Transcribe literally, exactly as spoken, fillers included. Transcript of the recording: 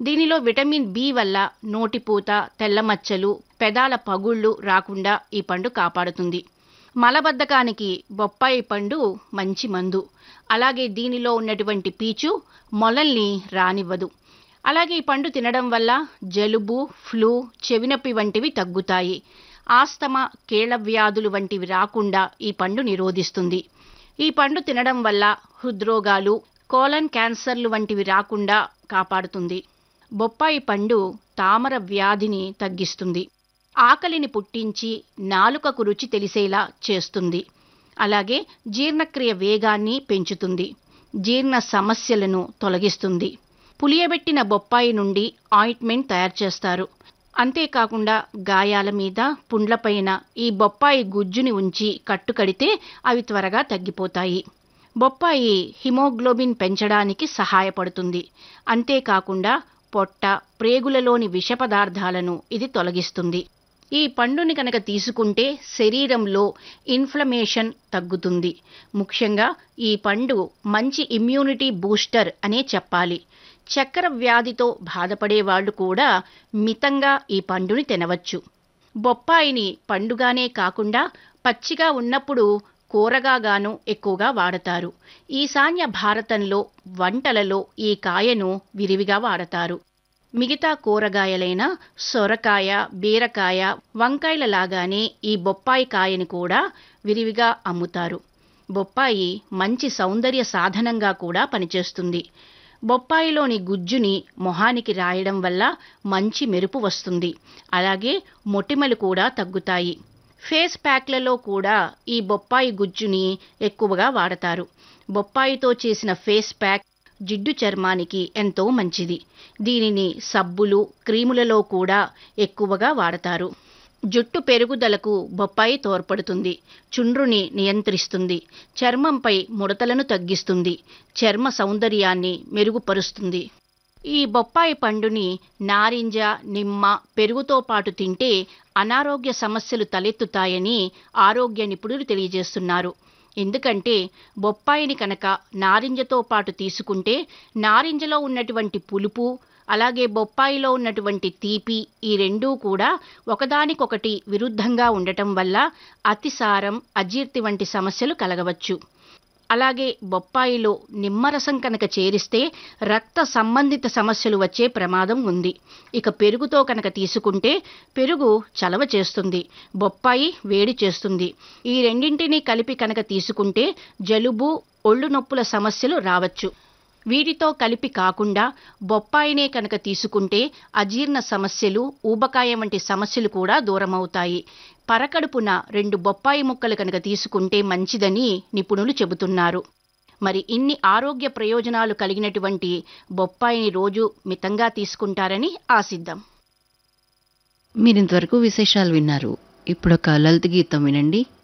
దీనిలో vitamin B వల్ల నోటిపూత, తెల్లమచ్చలు, పెదాల పగుళ్ళు రాకుండా ఈ పండు కాపాడుతుంది. మలబద్ధకానికి బొప్పాయి పండు మంచి మందు. అలాగే దీనిలో ఉన్నటువంటి పీచు మొలల్ని రానివ్వదు. అలాగే ఈ పండు తినడం వల్ల జలుబు, ఫ్లూ, చెవినొప్పి వంటివి తగ్గుతాయి. ఆస్తమా, కీళ్ల వ్యాధులు వంటివి రాకుండా ఈ పండు నిరోధిస్తుంది. ఈ పండు తినడం వల్ల హృద్రోగాలు, కోలన్ క్యాన్సర్లు వంటివి రాకుండా కాపాడుతుంది. బొప్పాయి పండు తామర వ్యాధిని తగ్గిస్తుంది. ఆకలిని పుట్టించి నాలుకకు రుచి తెలిసేలా చేస్తుంది. అలాగే జీర్ణక్రియ వేగాన్ని పెంచుతుంది. జీర్ణ సమస్యలను తొలగిస్తుంది. పులియబెట్టిన బొప్పాయి నుండి ఆయింట్మెంట్ తయారు చేస్తారు. అంతేకాకుండా గాయాల మీద, పుండ్లపైన ఈ బొప్పాయి గుజ్జుని ఉంచి కట్టుకడితే అవి త్వరగా తగ్గిపోతాయి. బొప్పాయి హిమోగ్లోబిన్ పెంచడానికి సహాయపడుతుంది. అంతేకాకుండా పొట్ట, ప్రేగులలోని విష పదార్థాలను ఇది తొలగిస్తుంది. ఈ పండుని కనుక తీసుకుంటే శరీరంలో ఇన్ఫ్లమేషన్ తగ్గుతుంది. ముఖ్యంగా ఈ పండు మంచి ఇమ్యూనిటీ బూస్టర్ అనే చెప్పాలి. చక్కెర వ్యాధితో బాధపడే వాళ్ళు కూడా మితంగా ఈ పండుని తినవచ్చు. బొప్పాయిని పండుగానే కాకుండా పచ్చిగా ఉన్నప్పుడు కూరగాగాను ఎక్కువగా వాడతారు. ఈశాన్య భారతంలో వంటలలో ఈ కాయను విరివిగా వాడతారు. మిగతా కూరగాయలైన సొరకాయ, బీరకాయ, వంకాయల లాగానే ఈ బొప్పాయి కాయని కూడా విరివిగా అమ్ముతారు. బొప్పాయి మంచి సౌందర్య సాధనంగా కూడా పనిచేస్తుంది. బొప్పాయిలోని గుజ్జుని మొహానికి రాయడం వల్ల మంచి మెరుపు వస్తుంది. అలాగే మొటిమలు కూడా తగ్గుతాయి. ఫేస్ ప్యాక్లలో కూడా ఈ బొప్పాయి గుజ్జుని ఎక్కువగా వాడతారు. బొప్పాయితో చేసిన ఫేస్ ప్యాక్ జిడ్డు చర్మానికి ఎంతో మంచిది. దీనిని సబ్బులు, క్రీములలో కూడా ఎక్కువగా వాడతారు. జుట్టు పెరుగుదలకు బొప్పాయి తోడ్పడుతుంది. చుండ్రుని నియంత్రిస్తుంది. చర్మంపై ముడతలను తగ్గిస్తుంది. చర్మ సౌందర్యాన్ని మెరుగుపరుస్తుంది. ఈ బొప్పాయి పండుని నారింజ, నిమ్మ, పెరుగుతో పాటు తింటే అనారోగ్య సమస్యలు తలెత్తుతాయని ఆరోగ్య నిపుణులు తెలియజేస్తున్నారు. ఎందుకంటే బొప్పాయిని కనుక నారింజతో పాటు తీసుకుంటే నారింజలో ఉన్నటువంటి పులుపు, అలాగే బొప్పాయిలో ఉన్నటువంటి తీపి, ఈ రెండూ కూడా ఒకదానికొకటి విరుద్ధంగా ఉండటం వల్ల అతిసారం, అజీర్తి వంటి సమస్యలు కలగవచ్చు. అలాగే బొప్పాయిలో నిమ్మరసం కనుక చేరిస్తే రక్త సంబంధిత సమస్యలు వచ్చే ప్రమాదం ఉంది. ఇక పెరుగుతో కనుక తీసుకుంటే పెరుగు చలవ చేస్తుంది, బొప్పాయి వేడి చేస్తుంది. ఈ రెండింటినీ కలిపి కనుక తీసుకుంటే జలుబు, ఒళ్ళు నొప్పుల సమస్యలు రావచ్చు. వీటితో కలిపి కాకుండా బొప్పాయినే కనుక తీసుకుంటే అజీర్ణ సమస్యలు, ఊబకాయం వంటి సమస్యలు కూడా దూరమవుతాయి. పరకడుపున రెండు బొప్పాయి ముక్కలు కనుక తీసుకుంటే మంచిదని నిపుణులు చెబుతున్నారు. మరి ఇన్ని ఆరోగ్య ప్రయోజనాలు కలిగినటువంటి బొప్పాయిని రోజు మితంగా తీసుకుంటారని ఆశిద్దాం. మీరింతవరకు విశేషాలు విన్నారు. ఇప్పుడొక లలిత గీతం వినండి.